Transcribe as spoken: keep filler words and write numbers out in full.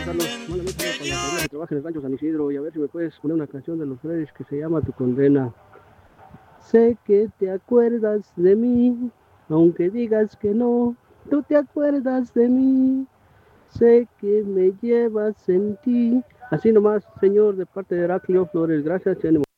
Carlos, mándame un saludo para la familia que trabaja en el rancho San Isidro y a ver si me puedes poner una canción de los Fresh que se llama Tu Condena. Sé que te acuerdas de mí, aunque digas que no, tú te acuerdas de mí. Sé que me llevas en ti. Así nomás, señor, de parte de Heraclio Flores. Gracias, ánimo.